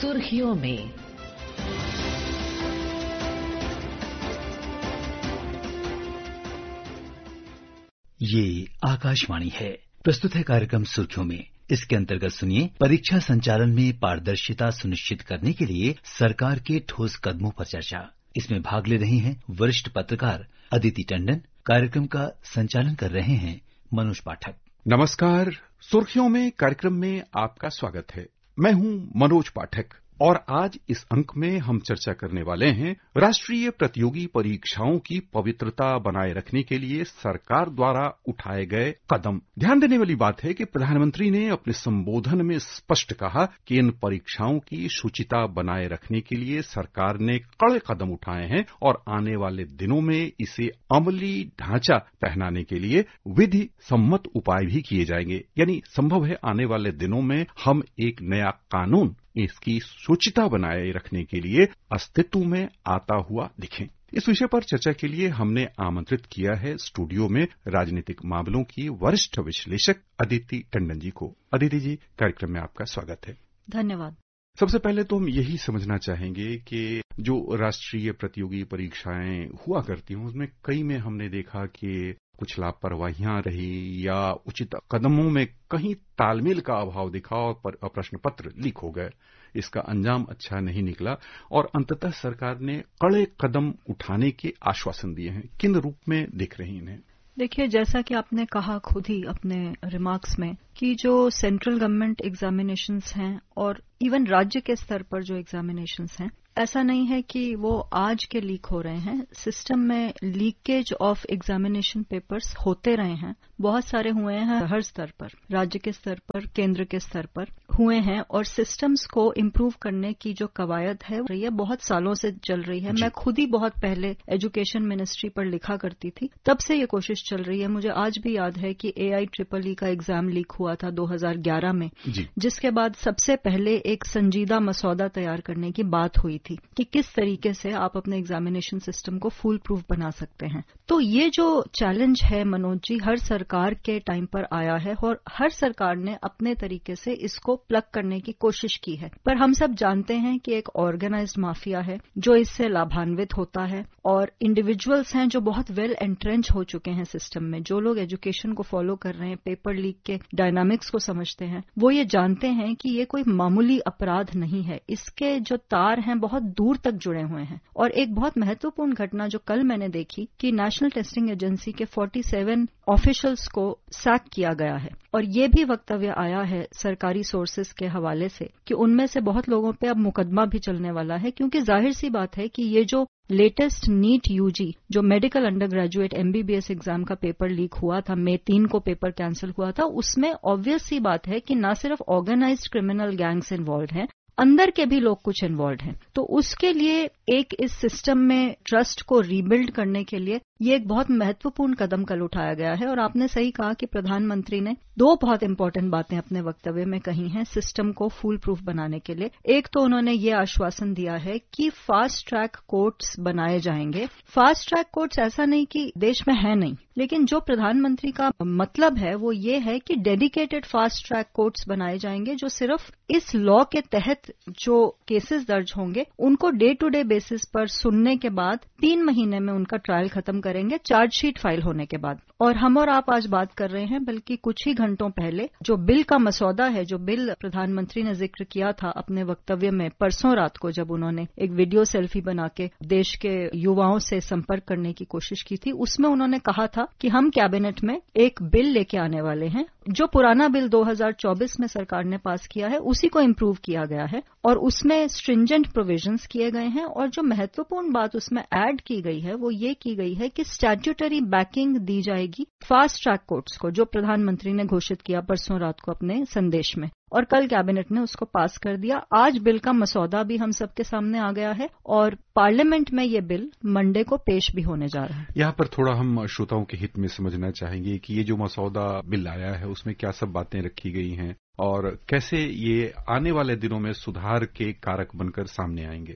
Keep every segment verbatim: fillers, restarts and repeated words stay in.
सुर्खियों में। ये आकाशवाणी है। प्रस्तुत है कार्यक्रम सुर्खियों में। इसके अंतर्गत सुनिए, परीक्षा संचालन में पारदर्शिता सुनिश्चित करने के लिए सरकार के ठोस कदमों पर चर्चा। इसमें भाग ले रही हैं वरिष्ठ पत्रकार अदिति टंडन। कार्यक्रम का संचालन कर रहे हैं मनोज पाठक। नमस्कार। सुर्खियों में कार्यक्रम में आपका स्वागत है। मैं हूं मनोज पाठक और आज इस अंक में हम चर्चा करने वाले हैं राष्ट्रीय प्रतियोगी परीक्षाओं की पवित्रता बनाए रखने के लिए सरकार द्वारा उठाए गए कदम। ध्यान देने वाली बात है कि प्रधानमंत्री ने अपने संबोधन में स्पष्ट कहा कि इन परीक्षाओं की शुचिता बनाए रखने के लिए सरकार ने कड़े कदम उठाए हैं और आने वाले दिनों में इसे अमली ढांचा पहनाने के लिए विधि सम्मत उपाय भी किए जाएंगे। यानी संभव है आने वाले दिनों में हम एक नया कानून इसकी शुचिता बनाए रखने के लिए अस्तित्व में आता हुआ दिखें। इस विषय पर चर्चा के लिए हमने आमंत्रित किया है स्टूडियो में राजनीतिक मामलों की वरिष्ठ विश्लेषक अदिति टंडन जी को। अदिति जी, कार्यक्रम में आपका स्वागत है। धन्यवाद। सबसे पहले तो हम यही समझना चाहेंगे कि जो राष्ट्रीय प्रतियोगी परीक्षाएं हुआ करती हैं उसमें कई में हमने देखा कि कुछ लापरवाहियां रही या उचित कदमों में कहीं तालमेल का अभाव दिखा और प्रश्न पत्र लीक हो गए। इसका अंजाम अच्छा नहीं निकला और अंततः सरकार ने कड़े कदम उठाने के आश्वासन दिए हैं। किन रूप में दिख रही इन्हें? देखिए, जैसा कि आपने कहा खुद ही अपने रिमार्क्स में कि जो सेंट्रल गवर्नमेंट एग्जामिनेशंस हैं और इवन राज्य के स्तर पर जो एग्जामिनेशंस हैं, ऐसा नहीं है कि वो आज के लीक हो रहे हैं। सिस्टम में लीकेज ऑफ एग्जामिनेशन पेपर्स होते रहे हैं, बहुत सारे हुए हैं हर स्तर पर, राज्य के स्तर पर, केंद्र के स्तर पर हुए हैं और सिस्टम्स को इम्प्रूव करने की जो कवायद है रही है बहुत सालों से चल रही है। मैं खुद ही बहुत पहले एजुकेशन मिनिस्ट्री पर लिखा करती थी, तब से ये कोशिश चल रही है। मुझे आज भी याद है कि ए आई ट्रिपल ई का एग्जाम लीक हुआ था दो हज़ार ग्यारह में, जिसके बाद सबसे पहले एक संजीदा मसौदा तैयार करने की बात हुई थी कि किस तरीके से आप अपने एग्जामिनेशन सिस्टम को फूल प्रूफ बना सकते हैं। तो ये जो चैलेंज है मनोज जी, हर सरकार के टाइम पर आया है और हर सरकार ने अपने तरीके से इसको प्लग करने की कोशिश की है। पर हम सब जानते हैं कि एक ऑर्गेनाइज्ड माफिया है जो इससे लाभान्वित होता है और इंडिविजुअल्स हैं जो बहुत वेल एंट्रेंच हो चुके हैं सिस्टम में। जो लोग एजुकेशन को फॉलो कर रहे हैं, पेपर लीक के डायनामिक्स को समझते हैं, वो ये जानते हैं कि ये कोई मामूली अपराध नहीं है। इसके जो तार हैं बहुत दूर तक जुड़े हुए हैं। और एक बहुत महत्वपूर्ण घटना जो कल मैंने देखी कि नेशनल टेस्टिंग एजेंसी के सैंतालीस ऑफिशियल्स को सैक किया गया है और ये भी वक्तव्य आया है सरकारी सोर्सेस के हवाले से कि उनमें से बहुत लोगों पे अब मुकदमा भी चलने वाला है, क्योंकि जाहिर सी बात है कि ये जो लेटेस्ट नीट यूजी जो medical under graduate MBBS exam का पेपर लीक हुआ था, मई तीन को पेपर कैंसिल हुआ था, उसमें ऑब्वियस सी बात है कि न सिर्फ ऑर्गेनाइज्ड क्रिमिनल गैंग्स इन्वॉल्व हैं, अंदर के भी लोग कुछ इन्वॉल्व हैं। तो उसके लिए एक इस सिस्टम में ट्रस्ट को रीबिल्ड करने के लिए ये एक बहुत महत्वपूर्ण कदम कल उठाया गया है। और आपने सही कहा कि प्रधानमंत्री ने दो बहुत इंपॉर्टेंट बातें अपने वक्तव्य में कही हैं सिस्टम को फूल प्रूफ बनाने के लिए। एक तो उन्होंने ये आश्वासन दिया है कि फास्ट ट्रैक कोर्ट्स बनाए जाएंगे। फास्ट ट्रैक कोर्ट्स ऐसा नहीं कि देश में है नहीं, लेकिन जो प्रधानमंत्री का मतलब है वो ये है कि डेडिकेटेड फास्ट ट्रैक कोर्ट्स बनाए जाएंगे जो सिर्फ इस लॉ के तहत जो केसेस दर्ज होंगे उनको डे टू डे बेसिस पर सुनने के बाद तीन महीने में उनका ट्रायल खत्म करेंगे, चार्जशीट फाइल होने के बाद। और हम और आप आज बात कर रहे हैं बल्कि कुछ ही घंटों पहले जो बिल का मसौदा है, जो बिल प्रधानमंत्री ने जिक्र किया था अपने वक्तव्य में परसों रात को, जब उन्होंने एक वीडियो सेल्फी बना के देश के युवाओं से संपर्क करने की कोशिश की थी, उसमें उन्होंने कहा था कि हम कैबिनेट में एक बिल लेके आने वाले हैं। जो पुराना बिल दो हज़ार चौबीस में सरकार ने पास किया है उसी को इम्प्रूव किया गया है और उसमें स्ट्रिंजेंट प्रोविजंस किए गए हैं। और जो महत्वपूर्ण बात उसमें ऐड की गई है वो ये की गई है कि स्टैट्यूटरी बैकिंग दी जाएगी फास्ट ट्रैक कोर्ट्स को, जो प्रधानमंत्री ने घोषित किया परसों रात को अपने संदेश में, और कल कैबिनेट ने उसको पास कर दिया। आज बिल का मसौदा भी हम सबके सामने आ गया है और पार्लियामेंट में ये बिल मंडे को पेश भी होने जा रहा है। यहाँ पर थोड़ा हम श्रोताओं के हित में समझना चाहेंगे कि ये जो मसौदा बिल आया है उसमें क्या सब बातें रखी गई हैं और कैसे ये आने वाले दिनों में सुधार के कारक बनकर सामने आएंगे।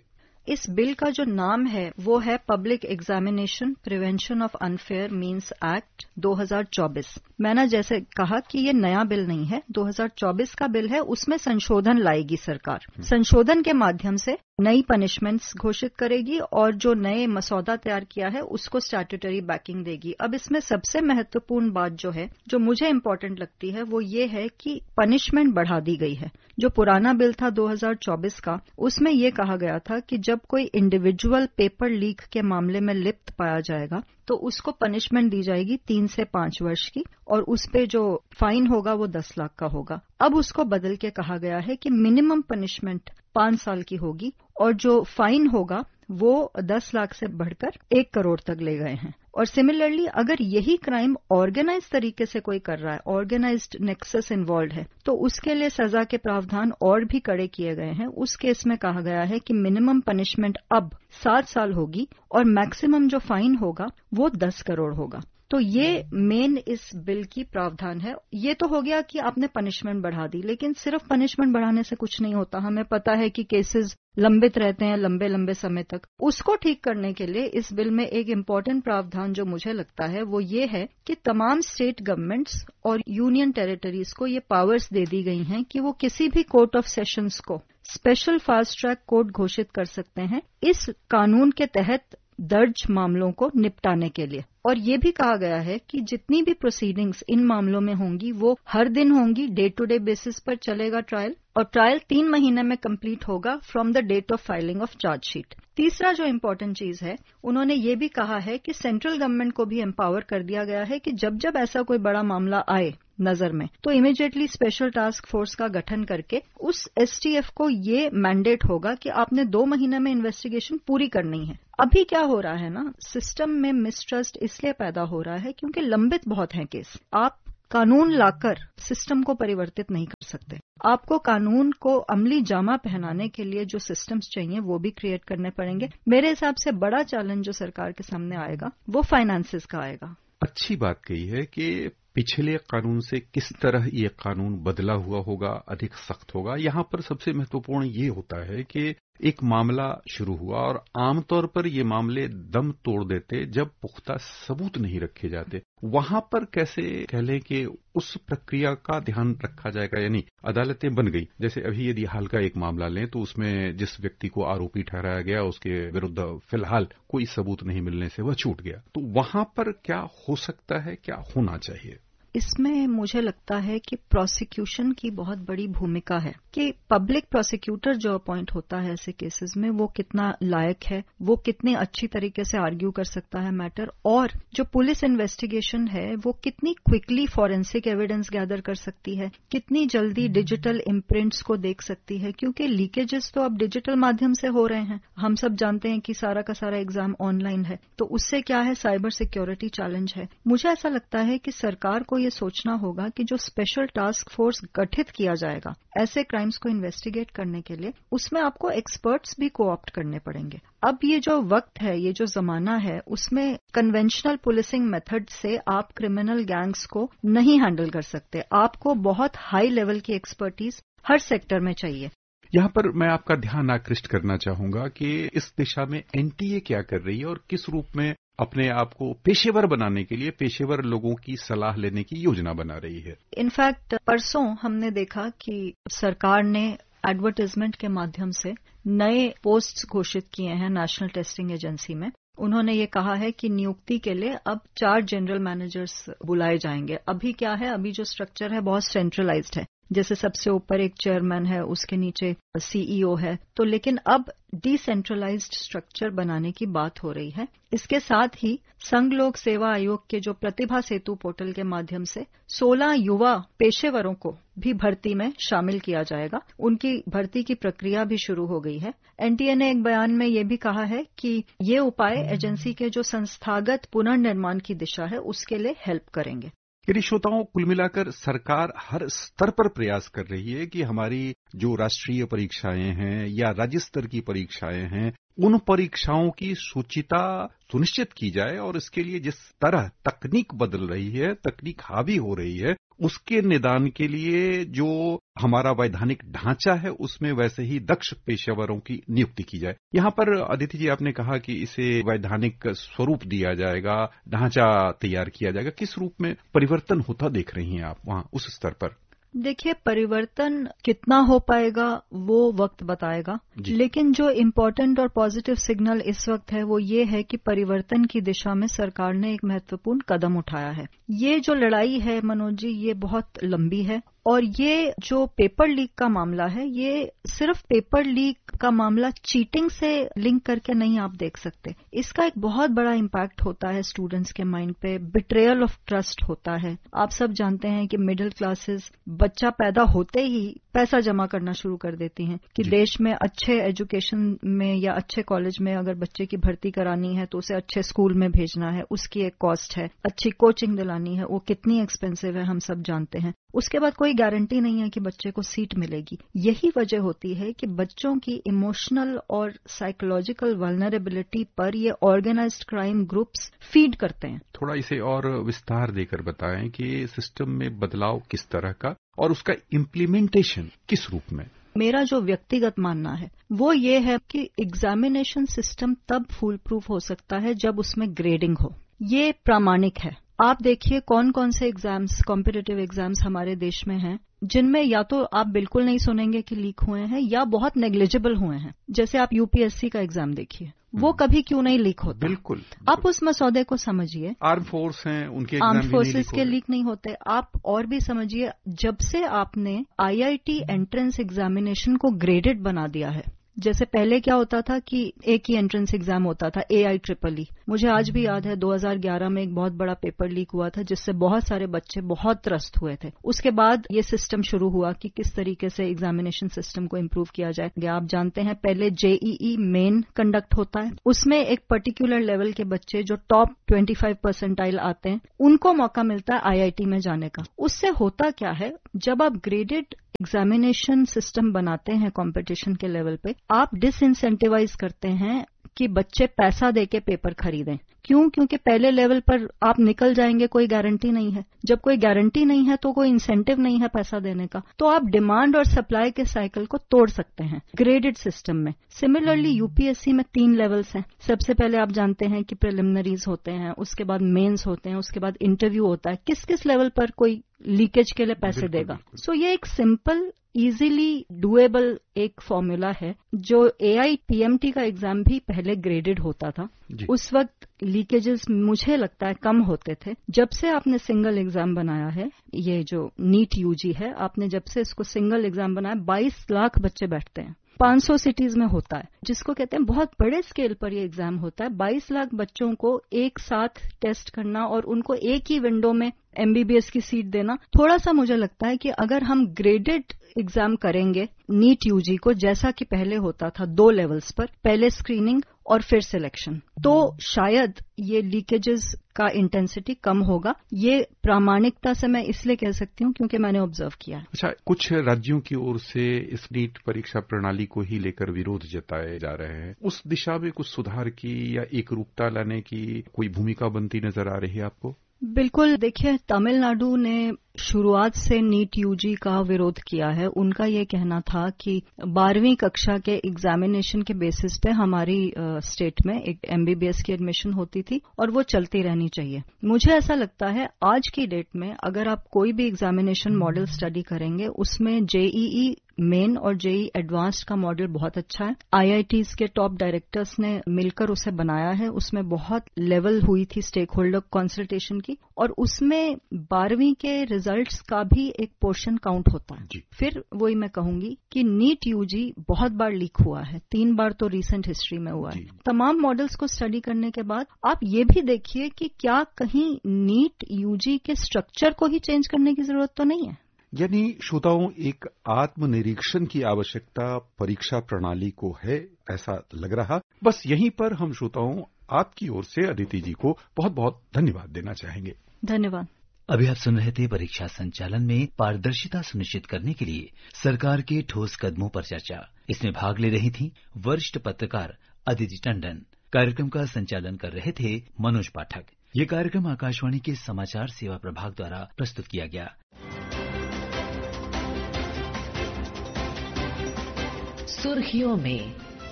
इस बिल का जो नाम है वो है public examination prevention of unfair means act दो हज़ार चौबीस। मैंने जैसे कहा कि ये नया बिल नहीं है, दो हज़ार चौबीस का बिल है, उसमें संशोधन लाएगी सरकार। संशोधन के माध्यम से नई पनिशमेंट्स घोषित करेगी और जो नए मसौदा तैयार किया है उसको स्टैट्यूटरी बैकिंग देगी। अब इसमें सबसे महत्वपूर्ण बात जो है, जो मुझे इम्पोर्टेंट लगती है, वो ये है कि पनिशमेंट बढ़ा दी गई है। जो पुराना बिल था दो हज़ार चौबीस का, उसमें ये कहा गया था कि जब कोई इंडिविजुअल पेपर लीक के मामले में लिप्त पाया जाएगा तो उसको पनिशमेंट दी जाएगी तीन से पांच वर्ष की और उस पे जो फाइन होगा वो दस लाख का होगा। अब उसको बदल के कहा गया है कि मिनिमम पनिशमेंट पांच साल की होगी और जो फाइन होगा वो दस लाख से बढ़कर एक करोड़ तक ले गए हैं। और सिमिलरली अगर यही क्राइम ऑर्गेनाइज तरीके से कोई कर रहा है, ऑर्गेनाइज्ड नेक्सस इन्वॉल्व है, तो उसके लिए सजा के प्रावधान और भी कड़े किए गए हैं। उस केस में कहा गया है कि मिनिमम पनिशमेंट अब सात साल होगी और मैक्सिमम जो फाइन होगा वो दस करोड़ होगा। तो ये मेन इस बिल की प्रावधान है। ये तो हो गया कि आपने पनिशमेंट बढ़ा दी, लेकिन सिर्फ पनिशमेंट बढ़ाने से कुछ नहीं होता। हमें पता है कि केसेस लंबित रहते हैं लंबे लंबे समय तक। उसको ठीक करने के लिए इस बिल में एक इम्पोर्टेंट प्रावधान जो मुझे लगता है वो ये है कि तमाम स्टेट गवर्नमेंट्स और यूनियन टेरिटरीज को ये पावर्स दे दी गई हैं कि वो किसी भी कोर्ट ऑफ सेशंस को स्पेशल फास्ट ट्रैक कोर्ट घोषित कर सकते हैं इस कानून के तहत दर्ज मामलों को निपटाने के लिए। और ये भी कहा गया है कि जितनी भी प्रोसीडिंग्स इन मामलों में होंगी वो हर दिन होंगी, डे टू डे बेसिस पर चलेगा ट्रायल, और ट्रायल तीन महीने में कंप्लीट होगा from the date of filing of chargesheet. तीसरा जो इम्पोर्टेंट चीज है, उन्होंने ये भी कहा है कि सेंट्रल गवर्नमेंट को भी एम्पावर कर दिया गया है कि जब जब ऐसा कोई बड़ा मामला आए नजर में तो इमीडिएटली स्पेशल टास्क फोर्स का गठन करके उस एसटीएफ को ये मैंडेट होगा कि आपने दो महीने में इन्वेस्टिगेशन पूरी करनी है। अभी क्या हो रहा है ना, सिस्टम में मिसट्रस्ट इसलिए पैदा हो रहा है क्योंकि लंबित बहुत हैं केस। आप कानून लाकर सिस्टम को परिवर्तित नहीं कर सकते। आपको कानून को अमली जामा पहनाने के लिए जो सिस्टम्स चाहिए वो भी क्रिएट करने पड़ेंगे। मेरे हिसाब से बड़ा चैलेंज जो सरकार के सामने आएगा वो फाइनेंसेस का आएगा। अच्छी बात कही है कि पिछले कानून से किस तरह ये कानून बदला हुआ होगा, अधिक सख्त होगा। यहाँ पर सबसे महत्वपूर्ण ये होता है कि एक मामला शुरू हुआ और आमतौर पर ये मामले दम तोड़ देते जब पुख्ता सबूत नहीं रखे जाते। वहां पर कैसे कह लें कि उस प्रक्रिया का ध्यान रखा जाएगा, यानी अदालतें बन गई। जैसे अभी यदि हाल का एक मामला लें तो उसमें जिस व्यक्ति को आरोपी ठहराया गया उसके विरुद्ध फिलहाल कोई सबूत नहीं मिलने से वह छूट गया, तो वहां पर क्या हो सकता है, क्या होना चाहिए? इसमें मुझे लगता है कि प्रोसिक्यूशन की बहुत बड़ी भूमिका है कि पब्लिक प्रोसिक्यूटर जो अपॉइंट होता है ऐसे केसेस में वो कितना लायक है, वो कितने अच्छी तरीके से आर्ग्यू कर सकता है मैटर, और जो पुलिस इन्वेस्टिगेशन है वो कितनी क्विकली फॉरेंसिक एविडेंस गैदर कर सकती है, कितनी जल्दी डिजिटल इम्प्रिंट्स को देख सकती है, क्योंकि लीकेजेस तो अब डिजिटल माध्यम से हो रहे हैं। हम सब जानते हैं कि सारा का सारा एग्जाम ऑनलाइन है, तो उससे क्या है, साइबर सिक्योरिटी चैलेंज है। मुझे ऐसा लगता है कि सरकार को ये सोचना होगा कि जो स्पेशल टास्क फोर्स गठित किया जाएगा ऐसे क्राइम्स को इन्वेस्टिगेट करने के लिए, उसमें आपको एक्सपर्ट्स भी कोऑप्ट करने पड़ेंगे। अब ये जो वक्त है, ये जो जमाना है, उसमें कन्वेंशनल पुलिसिंग मेथड से आप क्रिमिनल गैंग्स को नहीं हैंडल कर सकते। आपको बहुत हाई लेवल की एक्सपर्टीज हर सेक्टर में चाहिए। यहाँ पर मैं आपका ध्यान आकृष्ट करना चाहूंगा कि इस दिशा में एनटीए क्या कर रही है और किस रूप में अपने आप को पेशेवर बनाने के लिए पेशेवर लोगों की सलाह लेने की योजना बना रही है। इनफैक्ट परसों हमने देखा कि सरकार ने एडवर्टाइजमेंट के माध्यम से नए पोस्ट्स घोषित किए हैं नेशनल टेस्टिंग एजेंसी में। उन्होंने ये कहा है कि नियुक्ति के लिए अब चार जनरल मैनेजर्स बुलाए जाएंगे। अभी क्या है, अभी जो स्ट्रक्चर है बहुत सेंट्रलाइज्ड है, जैसे सबसे ऊपर एक चेयरमैन है, उसके नीचे सीईओ है, तो लेकिन अब डिसेंट्रलाइज्ड स्ट्रक्चर बनाने की बात हो रही है। इसके साथ ही संघ लोक सेवा आयोग के जो प्रतिभा सेतु पोर्टल के माध्यम से सोलह युवा पेशेवरों को भी भर्ती में शामिल किया जाएगा। उनकी भर्ती की प्रक्रिया भी शुरू हो गई है। एनटीए ने एक बयान में ये भी कहा है कि ये उपाय एजेंसी के जो संस्थागत पुनर्निर्माण की दिशा है उसके लिए हेल्प करेंगे। यदि श्रोताओं, कुल मिलाकर सरकार हर स्तर पर प्रयास कर रही है कि हमारी जो राष्ट्रीय परीक्षाएं हैं या राज्य स्तर की परीक्षाएं हैं उन परीक्षाओं की सूचिता सुनिश्चित की जाए और इसके लिए जिस तरह तकनीक बदल रही है, तकनीक हावी हो रही है, उसके निदान के लिए जो हमारा वैधानिक ढांचा है उसमें वैसे ही दक्ष पेशेवरों की नियुक्ति की जाए। यहाँ पर अदिति जी आपने कहा कि इसे वैधानिक स्वरूप दिया जाएगा, ढांचा तैयार किया जाएगा। किस रूप में परिवर्तन होता देख रही हैं आप वहां उस स्तर पर? देखिए, परिवर्तन कितना हो पाएगा वो वक्त बताएगा, लेकिन जो इम्पोर्टेंट और पॉजिटिव सिग्नल इस वक्त है वो ये है कि परिवर्तन की दिशा में सरकार ने एक महत्वपूर्ण कदम उठाया है। ये जो लड़ाई है मनोज जी, ये बहुत लंबी है और ये जो पेपर लीक का मामला है, ये सिर्फ पेपर लीक का मामला चीटिंग से लिंक करके नहीं आप देख सकते। इसका एक बहुत बड़ा इम्पैक्ट होता है स्टूडेंट्स के माइंड पे, बिट्रेयल ऑफ ट्रस्ट होता है। आप सब जानते हैं कि मिडिल क्लासेस बच्चा पैदा होते ही पैसा जमा करना शुरू कर देती हैं कि देश में अच्छे एजुकेशन में या अच्छे कॉलेज में अगर बच्चे की भर्ती करानी है तो उसे अच्छे स्कूल में भेजना है, उसकी एक कॉस्ट है, अच्छी कोचिंग दिलानी है, वो कितनी एक्सपेंसिव है हम सब जानते हैं। उसके बाद कोई गारंटी नहीं है कि बच्चे को सीट मिलेगी। यही वजह होती है कि बच्चों की इमोशनल और साइकोलॉजिकल वल्नरेबिलिटी पर ये ऑर्गेनाइज्ड क्राइम ग्रुप्स फीड करते हैं। थोड़ा इसे और विस्तार देकर बताएं कि सिस्टम में बदलाव किस तरह का और उसका इम्प्लीमेंटेशन किस रूप में। मेरा जो व्यक्तिगत मानना है वो ये है कि एग्जामिनेशन सिस्टम तब फूल प्रूफ हो सकता है जब उसमें ग्रेडिंग हो। ये प्रामाणिक है। आप देखिए कौन कौन से एग्जाम्स, कॉम्पिटिटिव एग्जाम्स हमारे देश में हैं जिनमें या तो आप बिल्कुल नहीं सुनेंगे कि लीक हुए हैं या बहुत नेग्लिजिबल हुए हैं। जैसे आप यूपीएससी का एग्जाम देखिए, वो कभी क्यों नहीं लीक होता। बिल्कुल, आप उस मसौदे को समझिए। आर्म फोर्स हैं, उनके एग्जाम आर्म फोर्सेस के लीक नहीं होते। आप और भी समझिए, जब से आपने आईआईटी एंट्रेंस एग्जामिनेशन को ग्रेडेड बना दिया है, जैसे पहले क्या होता था कि एक ही एंट्रेंस एग्जाम होता था, एआई ट्रिपल ई। मुझे आज भी याद है दो हज़ार ग्यारह में एक बहुत बड़ा पेपर लीक हुआ था जिससे बहुत सारे बच्चे बहुत त्रस्त हुए थे। उसके बाद ये सिस्टम शुरू हुआ कि किस तरीके से एग्जामिनेशन सिस्टम को इम्प्रूव किया जाए। आप जानते हैं पहले जेईई मेन कंडक्ट होता है, उसमें एक पर्टिकुलर लेवल के बच्चे जो टॉप पच्चीस परसेंटाइल आते हैं उनको मौका मिलता है आईआईटी में जाने का। उससे होता क्या है, जब आप ग्रेडेड एग्जामिनेशन सिस्टम बनाते हैं कंपटीशन के लेवल पे, आप डिसइंसेंटिवाइज करते हैं कि बच्चे पैसा देके पेपर खरीदें। क्यों? क्योंकि पहले लेवल पर आप निकल जाएंगे, कोई गारंटी नहीं है। जब कोई गारंटी नहीं है तो कोई इंसेंटिव नहीं है पैसा देने का, तो आप डिमांड और सप्लाई के साइकिल को तोड़ सकते हैं ग्रेडेड सिस्टम में। सिमिलरली यूपीएससी में तीन लेवल्स हैं। सबसे पहले आप जानते हैं कि प्रिलिमिनरीज होते हैं, उसके बाद मेंस होते हैं, उसके बाद इंटरव्यू होता है। किस किस लेवल पर कोई लीकेज के लिए पैसे देगा। सो so, ये एक सिंपल इजीली डुएबल एक फॉर्मूला है। जो एआई पीएमटी का एग्जाम भी पहले ग्रेडेड होता था, उस वक्त लीकेजेस मुझे लगता है कम होते थे। जब से आपने सिंगल एग्जाम बनाया है, ये जो नीट यूजी है, आपने जब से इसको सिंगल एग्जाम बनाया, बाईस लाख बच्चे बैठते हैं, पाँच सौ सिटीज में होता है, जिसको कहते हैं बहुत बड़े स्केल पर ये एग्जाम होता है। बाईस लाख बच्चों को एक साथ टेस्ट करना और उनको एक ही विंडो में एमबीबीएस की सीट देना, थोड़ा सा मुझे लगता है कि अगर हम ग्रेडेड एग्जाम करेंगे नीट यूजी को, जैसा कि पहले होता था दो लेवल्स पर, पहले स्क्रीनिंग और फिर सिलेक्शन, तो शायद ये लीकेजेस का इंटेंसिटी कम होगा। ये प्रामाणिकता से मैं इसलिए कह सकती हूँ क्योंकि मैंने ऑब्जर्व किया है। अच्छा, कुछ राज्यों की ओर से इस नीट परीक्षा प्रणाली को ही लेकर विरोध जताए जा रहे हैं। उस दिशा में कुछ सुधार की या एकरूपता लाने की कोई भूमिका बनती नजर आ रही है आपको? बिल्कुल। देखिए, तमिलनाडु ने शुरुआत से नीट यूजी का विरोध किया है। उनका ये कहना था कि बारहवीं कक्षा के एग्जामिनेशन के बेसिस पे हमारी स्टेट में एक एमबीबीएस की एडमिशन होती थी और वो चलती रहनी चाहिए। मुझे ऐसा लगता है आज की डेट में अगर आप कोई भी एग्जामिनेशन मॉडल स्टडी करेंगे, उसमें जेईई मेन और जेई एडवांस्ड का मॉडल बहुत अच्छा है। आईआईटीज के टॉप डायरेक्टर्स ने मिलकर उसे बनाया है। उसमें बहुत लेवल हुई थी स्टेक होल्डर कंसल्टेशन की, और उसमें बारहवीं के रिजल्ट्स का भी एक पोर्शन काउंट होता है। फिर वही मैं कहूंगी कि नीट यूजी बहुत बार लीक हुआ है, तीन बार तो रिसेंट हिस्ट्री में हुआ है। तमाम मॉडल्स को स्टडी करने के बाद आप ये भी देखिए कि क्या कहीं नीट यूजी के स्ट्रक्चर को ही चेंज करने की जरूरत तो नहीं है। यानी श्रोताओं, एक आत्मनिरीक्षण की आवश्यकता परीक्षा प्रणाली को है, ऐसा लग रहा। बस यहीं पर हम श्रोताओं आपकी ओर से अदिति जी को बहुत बहुत धन्यवाद देना चाहेंगे। धन्यवाद। अभी आप सुन रहे थे परीक्षा संचालन में पारदर्शिता सुनिश्चित करने के लिए सरकार के ठोस कदमों पर चर्चा। इसमें भाग ले रही थी वरिष्ठ पत्रकार अदिति टंडन। कार्यक्रम का संचालन कर रहे थे मनोज पाठक। ये कार्यक्रम आकाशवाणी के समाचार सेवा प्रभाग द्वारा प्रस्तुत किया गया। सुर्खियों में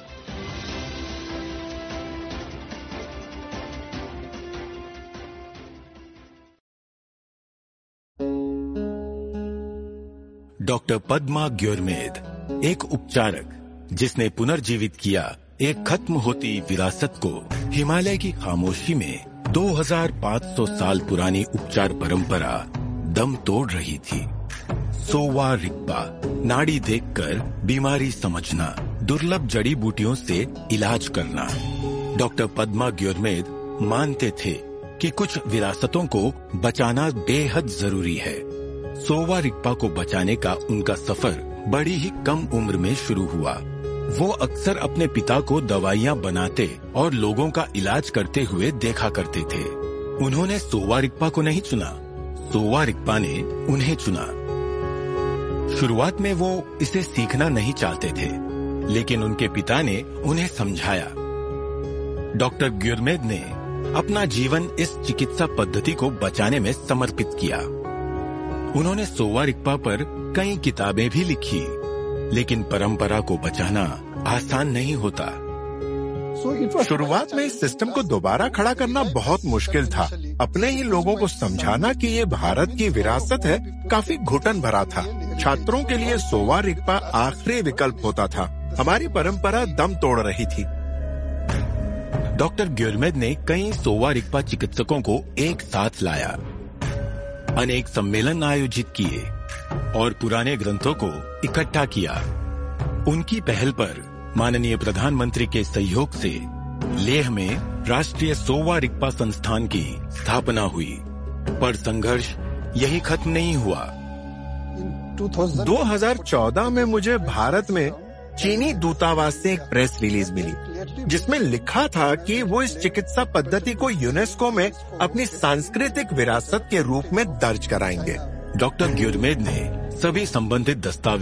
डॉक्टर पद्मा ग्योरमेद, एक उपचारक जिसने पुनर्जीवित किया एक खत्म होती विरासत को। हिमालय की खामोशी में दो हज़ार पाँच सौ साल पुरानी उपचार परंपरा दम तोड़ रही थी। सोवा रिग्पा, नाड़ी देखकर बीमारी समझना, दुर्लभ जड़ी बूटियों से इलाज करना। डॉक्टर पद्मा ग्योरमेद मानते थे कि कुछ विरासतों को बचाना बेहद जरूरी है। सोवा रिग्पा को बचाने का उनका सफर बड़ी ही कम उम्र में शुरू हुआ। वो अक्सर अपने पिता को दवाइयां बनाते और लोगों का इलाज करते हुए देखा करते थे। उन्होंने सोवा रिग्पा को नहीं चुना, सोवा रिग्पा ने उन्हें चुना। शुरुआत में वो इसे सीखना नहीं चाहते थे, लेकिन उनके पिता ने उन्हें समझाया। डॉक्टर ग्योरमेद ने अपना जीवन इस चिकित्सा पद्धति को बचाने में समर्पित किया। उन्होंने सोवा रिग्पा पर कई किताबें भी लिखी, लेकिन परंपरा को बचाना आसान नहीं होता। शुरुआत में इस सिस्टम को दोबारा खड़ा करना बहुत मुश्किल था। अपने ही लोगों को समझाना कि ये भारत की विरासत है काफी घुटन भरा था। छात्रों के लिए सोवा रिग्पा आखिरी विकल्प होता था। हमारी परंपरा दम तोड़ रही थी। डॉक्टर ग्योरमेद ने कई सोवा रिग्पा चिकित्सकों को एक साथ लाया, अनेक सम्मेलन आयोजित किए और पुराने ग्रंथों को इकट्ठा किया। उनकी पहल पर माननीय प्रधानमंत्री के सहयोग से लेह में राष्ट्रीय सोवा रिग्पा संस्थान की स्थापना हुई। पर संघर्ष यही खत्म नहीं हुआ। दो हज़ार चौदह में मुझे भारत में चीनी दूतावास से एक प्रेस रिलीज मिली, जिसमें लिखा था कि वो इस चिकित्सा पद्धति को यूनेस्को में अपनी सांस्कृतिक विरासत के रूप में दर्ज कराएंगे। डॉक्टर ग्योरमेद ने सभी संबंधित दस्तावेज